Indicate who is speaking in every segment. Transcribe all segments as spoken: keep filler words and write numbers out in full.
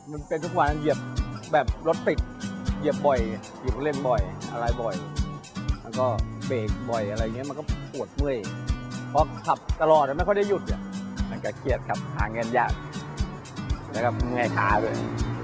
Speaker 1: มันเป็นทุกวันเหยียบแบบรถติดเหยียบบ่อยเหยียบเล่นบ่อยอะไรบ่อยแล้วก็เบรกบ่อยอะไรเงี้ยมันก็ปวดเมื่อยเพราะขับตลอดไม่ค่อยได้หยุดอ่ะมันก็เครียดครับหาเงินยากแล้วก็เมื่อยขาด้วย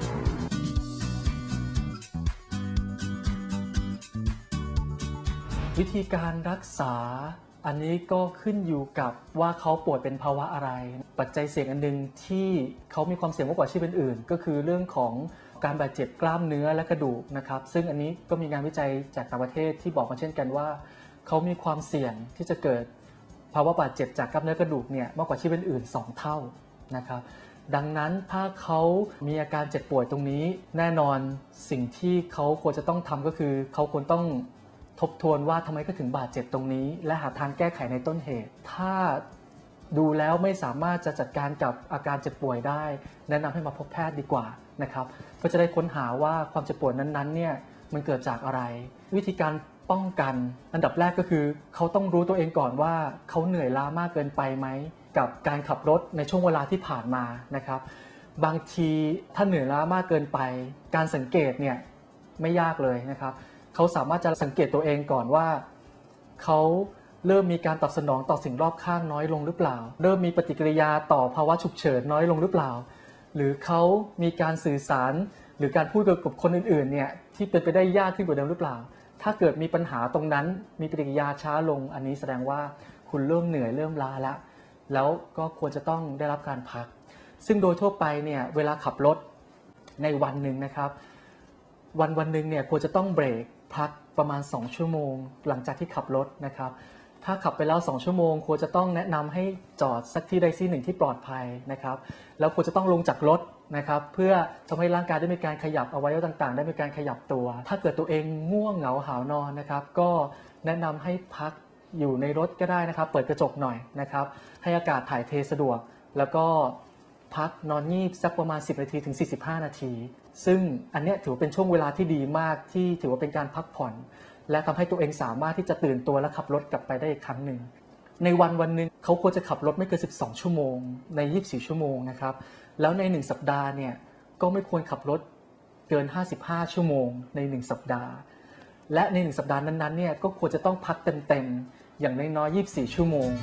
Speaker 2: วิธีการรักษาอันนี้ก็ขึ้นอยู่กับว่าเขาป่วยเป็นภาวะอะไรปัจจัยเสี่ยงอันหนึ่งที่เขามีความเสี่ยงมากกว่าอาชีพอื่นๆก็คือเรื่องของการบาดเจ็บกล้ามเนื้อและกระดูกนะครับซึ่งอันนี้ก็มีงานวิจัยจากต่างประเทศที่บอกมาเช่นกันว่าเขามีความเสี่ยงที่จะเกิดภาวะบาดเจ็บจากกล้ามเนื้อกระดูกเนี่ยมากกว่าอาชีพอื่นๆสองเท่านะครับดังนั้นถ้าเขามีอาการเจ็บป่วยตรงนี้แน่นอนสิ่งที่เขาควรจะต้องทำก็คือเขาควรต้องทบทวนว่าทำไมเขาถึงบาดเจ็บตรงนี้และหาทางแก้ไขในต้นเหตุถ้าดูแล้วไม่สามารถจะจัดการกับอาการเจ็บป่วยได้แนะนำให้มาพบแพทย์ดีกว่านะครับก็จะได้ค้นหาว่าความเจ็บป่วยนั้นๆเนี่ยมันเกิดจากอะไรวิธีการป้องกันอันดับแรกก็คือเขาต้องรู้ตัวเองก่อนว่าเขาเหนื่อยล้ามากเกินไปไหมกับการขับรถในช่วงเวลาที่ผ่านมานะครับบางทีถ้าเหนื่อยล้ามากเกินไปการสังเกตเนี่ยไม่ยากเลยนะครับเขาสามารถจะสังเกตตัวเองก่อนว่าเขาเริ่มมีการตอบสนองต่อสิ่งรอบข้างน้อยลงหรือเปล่าเริ่มมีปฏิกิริยาต่อภาวะฉุกเฉินน้อยลงหรือเปล่าหรือเขามีการสื่อสารหรือการพูดกับคนอื่นๆเนี่ยที่เป็นไปได้ยากขึ้นกว่าเดิมหรือเปล่าถ้าเกิดมีปัญหาตรงนั้นมีปฏิกิริยาช้าลงอันนี้แสดงว่าคุณเริ่มเหนื่อยเริ่มล้าแล้วแล้วก็ควรจะต้องได้รับการพักซึ่งโดยทั่วไปเนี่ยเวลาขับรถในวันหนึ่งนะครับวันวันหนึ่งเนี่ยควรจะต้องเบรกพักประมาณสองชั่วโมงหลังจากที่ขับรถนะครับถ้าขับไปแล้วสองชั่วโมงควรจะต้องแนะนำให้จอดสักที่ใดที่หนึ่งที่ปลอดภัยนะครับแล้วควรจะต้องลงจากรถนะครับเพื่อทำให้ร่างกายได้มีการขยับอวัยวะต่างๆได้มีการขยับตัวถ้าเกิดตัวเองง่วงเหงาหาวนอนนะครับก็แนะนำให้พักอยู่ในรถก็ได้นะครับเปิดกระจกหน่อยนะครับให้อากาศถ่ายเทสะดวกแล้วก็พักนอนงีบสักประมาณสิบนาทีถึงสี่สิบห้านาทีซึ่งอันนี้ถือเป็นช่วงเวลาที่ดีมากที่ถือว่าเป็นการพักผ่อนและทำให้ตัวเองสามารถที่จะตื่นตัวและขับรถกลับไปได้อีกครั้งหนึ่งในวันวันหนึ่งเขาควรจะขับรถไม่เกินสิบสองชั่วโมงในยี่สิบสี่ชั่วโมงนะครับแล้วในหนึ่งสัปดาห์เนี่ยก็ไม่ควรขับรถเกินห้าสิบห้าชั่วโมงในหนึ่งสัปดาห์และในหนึ่งสัปดาห์นั้นๆเนี่ยก็ควรจะต้องพักเต็มๆอย่างน้อยๆยี่สิบสี่ชั่วโมง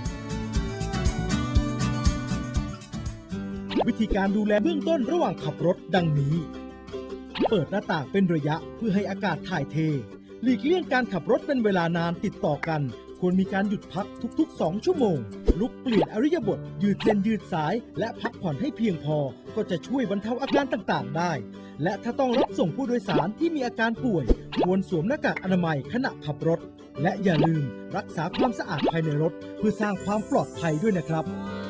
Speaker 3: วิธีการดูแลเบื้องต้นระหว่างขับรถดังนี้เปิดหน้าต่างเป็นระยะเพื่อให้อากาศถ่ายเทหลีกเลี่ยงการขับรถเป็นเวลานานติดต่อกันควรมีการหยุดพักทุกๆสองชั่วโมงลุกเปลี่ยนอริยบทยืดเส้นยืดสายและพักผ่อนให้เพียงพอก็จะช่วยบรรเทาอาการต่างๆได้และถ้าต้องรับส่งผู้โดยสารที่มีอาการป่วยควรสวมหน้ากากอนามัยขณะขับรถและอย่าลืมรักษาความสะอาดภายในรถเพื่อสร้างความปลอดภัยด้วยนะครับ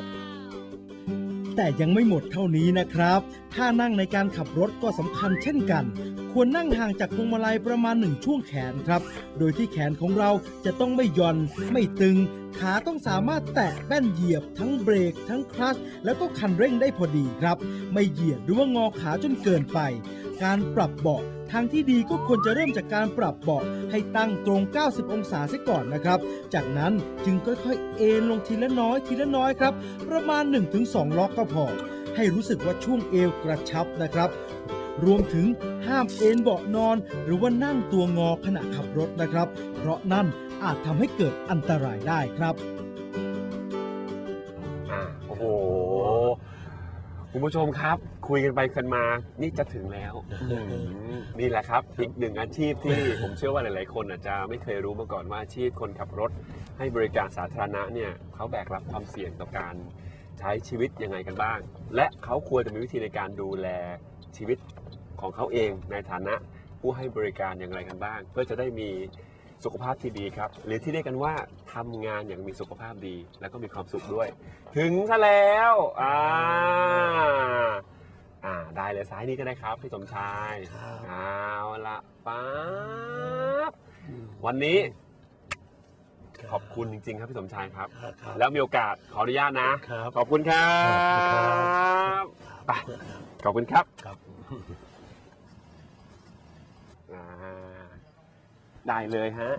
Speaker 3: แต่ยังไม่หมดเท่านี้นะครับท่านั่งในการขับรถก็สำคัญเช่นกันควรนั่งห่างจากพวงมาลัยประมาณหนึ่งช่วงแขนครับโดยที่แขนของเราจะต้องไม่หย่อนไม่ตึงขาต้องสามารถแตะแป้นเหยียบทั้งเบรกทั้งคลัตช์แล้วก็คันเร่งได้พอดีครับไม่เหยียดหรือว่างอขาจนเกินไปการปรับเบาะทางที่ดีก็ควรจะเริ่มจากการปรับเบาะให้ตั้งตรงเก้าสิบองศาเสียก่อนนะครับจากนั้นจึงค่อยๆเอนลงทีละน้อยทีละน้อยครับประมาณ หนึ่งถึงสอง ล็อกก็พอให้รู้สึกว่าช่วงเอวกระชับนะครับรวมถึงห้ามเอนเบาะนอนหรือว่านั่งตัวงอขณะขับรถนะครับเพราะนั่นอาจทำให้เกิดอันตรายได้ครับ
Speaker 4: อ่าโอ้โหคุณผู้ชมครับคุยกันไปกันมานี่จะถึงแล้วนี่แหละครับอีกหนึ่งอาชีพที่ผมเชื่อว่าหลายๆคนอาจจะไม่เคยรู้มาก่อนว่าอาชีพคนขับรถให้บริการสาธารณะเนี่ยเขาแบกรับความเสี่ยงต่อการใช้ชีวิตยังไงกันบ้างและเขาควรจะมีวิธีในการดูแลชีวิตของเขาเองในฐานะผู้ให้บริการอย่างไรกันบ้างเพื่อจะได้มีสุขภาพที่ดีครับหรือที่เรียกกันว่าทำงานอย่างมีสุขภาพดีแล้วก็มีความสุขด้วยถึงซะแล้วอ่าอ่าได้เลยซ้ายนี้ก็ได้ครับพี่สมชายเอาละป๊าบวันนี้ขอบคุณจริงๆครับพี่สมชายครับแล้วมีโอกาสขออนุญาตนะขอบคุณครับไปขอบคุณครับได้เลยฮะ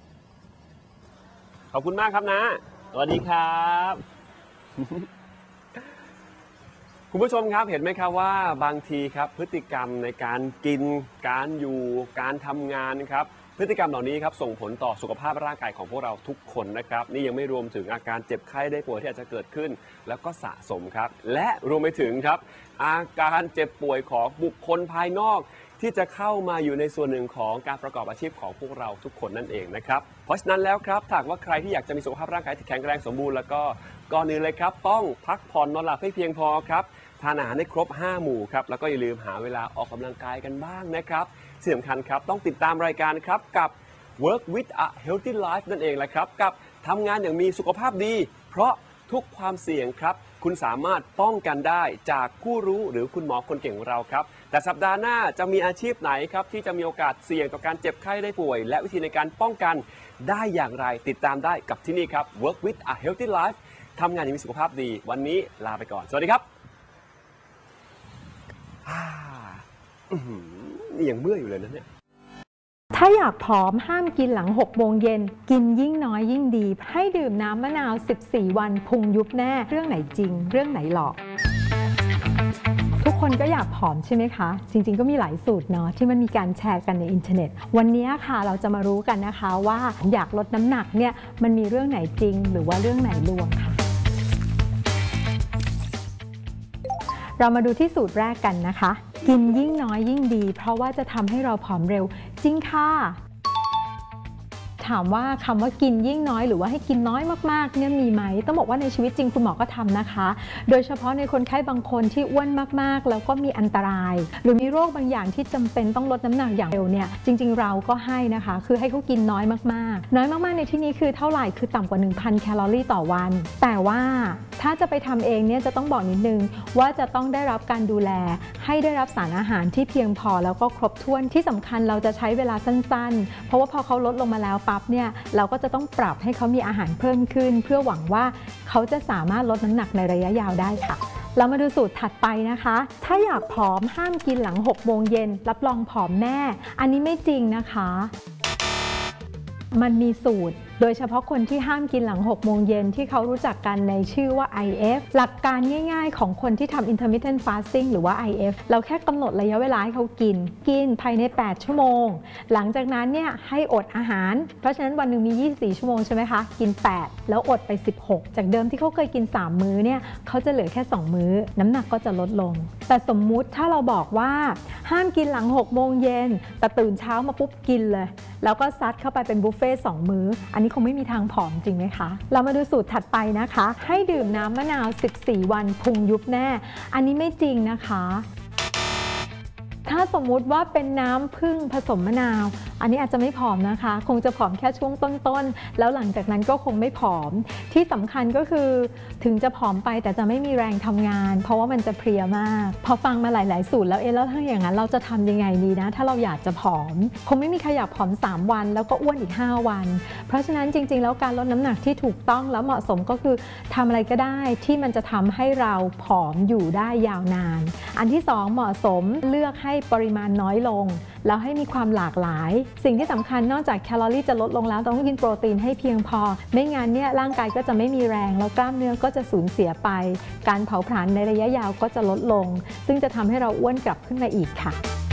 Speaker 4: ขอบคุณมากครับนะสวัสดีครับคุณผู้ชมครับเห็นไหมครับว่าบางทีครับพฤติกรรมในการกินการอยู่การทำงานครับพฤติกรรมเหล่านี้ครับส่งผลต่อสุขภาพร่างกายของพวกเราทุกคนนะครับนี่ยังไม่รวมถึงอาการเจ็บไข้ได้ป่วยที่อาจจะเกิดขึ้นแล้วก็สะสมครับและรวมไปถึงครับอาการเจ็บป่วยของบุคคลภายนอกที่จะเข้ามาอยู่ในส่วนหนึ่งของการประกอบอาชีพของพวกเราทุกคนนั่นเองนะครับเพราะฉะนั้นแล้วครับถ้าว่าใครที่อยากจะมีสุขภาพร่างกายที่แข็งแรงสมบูรณ์แล้วก็ก่อนอื่นเลยครับต้องพักผ่อนนอนหลับให้เพียงพอครับทานอาหารให้ครบห้าหมู่ครับแล้วก็อย่าลืมหาเวลาออกกำลังกายกันบ้างนะครับที่สำคัญครับต้องติดตามรายการครับกับ Work with a Healthy Life นั่นเองแหละครับกับทำงานอย่างมีสุขภาพดีเพราะทุกความเสี่ยงครับคุณสามารถป้องกันได้จากผู้รู้หรือคุณหมอคนเก่งของเราครับแต่สัปดาห์หน้าจะมีอาชีพไหนครับที่จะมีโอกาสเสี่ยงต่อการเจ็บไข้ได้ป่วยและวิธีในการป้องกันได้อย่างไรติดตามได้กับที่นี่ครับ Work with a Healthy Life ทำงานอย่างมีสุขภาพดีวันนี้ลาไปก่อนสวัสดีครับนี่ยังเมื่อยอยู่เลยนะเนี่ย
Speaker 5: ถ้าอยากผอมห้ามกินหลังหกโมงเย็นกินยิ่งน้อยยิ่งดีให้ดื่มน้ำมะนาวสิบสี่วันพุงยุบแน่เรื่องไหนจริงเรื่องไหนหลอกทุกคนก็อยากผอมใช่ไหมคะจริงๆก็มีหลายสูตรเนาะที่มันมีการแชร์กันในอินเทอร์เน็ตวันนี้ค่ะเราจะมารู้กันนะคะว่าอยากลดน้ำหนักเนี่ยมันมีเรื่องไหนจริงหรือว่าเรื่องไหนลวงค่ะเรามาดูที่สูตรแรกกันนะคะกินยิ่งน้อยยิ่งดีเพราะว่าจะทำให้เราผอมเร็วจริงค่ะถามว่าคำว่ากินยิ่งน้อยหรือว่าให้กินน้อยมากๆเนี่ยมีไหมต้องบอกว่าในชีวิตจริงคุณหมอก็ทำนะคะโดยเฉพาะในคนไข้บางคนที่อ้วนมากๆแล้วก็มีอันตรายหรือมีโรคบางอย่างที่จำเป็นต้องลดน้ำหนักอย่างเร็วเนี่ยจริงๆเราก็ให้นะคะคือให้เขากินน้อยมากๆน้อยมากๆในที่นี้คือเท่าไหร่คือต่ำกว่า หนึ่งพัน แคลอรี่ต่อวันแต่ว่าถ้าจะไปทำเองเนี่ยจะต้องบอกนิดนึงว่าจะต้องได้รับการดูแลให้ได้รับสารอาหารที่เพียงพอแล้วก็ครบถ้วนที่สำคัญเราจะใช้เวลาสั้นๆเพราะว่าพอเขาลดลงมาแล้วปั๊บเนี่ยเราก็จะต้องปรับให้เขามีอาหารเพิ่มขึ้นเพื่อหวังว่าเขาจะสามารถลดน้ำหนักในระยะยาวได้ค่ะเรามาดูสูตรถัดไปนะคะถ้าอยากผอมห้ามกินหลังหกโมงเย็นรับรองผอมแน่อันนี้ไม่จริงนะคะมันมีสูตรโดยเฉพาะคนที่ห้ามกินหลังหกโมงเย็นที่เขารู้จักกันในชื่อว่า ไอ เอฟ หลักการง่ายๆของคนที่ทำ intermittent fasting หรือว่า ไอ เอฟ เราแค่กำหนดระยะเวลาให้เขากินกินภายในแปดชั่วโมงหลังจากนั้นเนี่ยให้อดอาหารเพราะฉะนั้นวันหนึ่งมียี่สิบสี่ชั่วโมงใช่ไหมคะกินแปดแล้วอดไปสิบหกจากเดิมที่เขาเคยกินสามมื้อเนี่ยเขาจะเหลือแค่สองมื้อน้ำหนักก็จะลดลงแต่สมมุติถ้าเราบอกว่าห้ามกินหลังหกโมงเย็นแต่ตื่นเช้ามาปุ๊บกินเลยแล้วก็ซัดเข้าไปเป็นบุฟเฟ่ต์สองมื้ออันนี้คงไม่มีทางผอมจริงไหมคะเรามาดูสูตรถัดไปนะคะให้ดื่มน้ำมะนาวสิบสี่วันพุงยุบแน่อันนี้ไม่จริงนะคะถ้าสมมุติว่าเป็นน้ำผึ้งผสมมะนาวอันนี้อาจจะไม่ผอมนะคะคงจะผอมแค่ช่วงต้นๆแล้วหลังจากนั้นก็คงไม่ผอมที่สำคัญก็คือถึงจะผอมไปแต่จะไม่มีแรงทำงานเพราะว่ามันจะเพลียมากพอฟังมาหลายๆสูตรแล้วเอ๊ะแล้วถ้าอย่างนั้นเราจะทำยังไงดีนะถ้าเราอยากจะผอมคงไม่มีใครอยากผอมสามวันแล้วก็อ้วนอีกห้าวันเพราะฉะนั้นจริงๆแล้วการลดน้ำหนักที่ถูกต้องแล้วเหมาะสมก็คือทำอะไรก็ได้ที่มันจะทำให้เราผอมอยู่ได้ยาวนานอันที่สองเหมาะสมเลือกให้ปริมาณน้อยลงแล้วให้มีความหลากหลายสิ่งที่สำคัญนอกจากแคลอรี่จะลดลงแล้วต้องกินโปรตีนให้เพียงพอไม่งั้นเนี่ยร่างกายก็จะไม่มีแรงแล้วกล้ามเนื้อก็จะสูญเสียไปการเผาผลาญในระยะยาวก็จะลดลงซึ่งจะทำให้เราอ้วนกลับขึ้นมาอีกค่ะ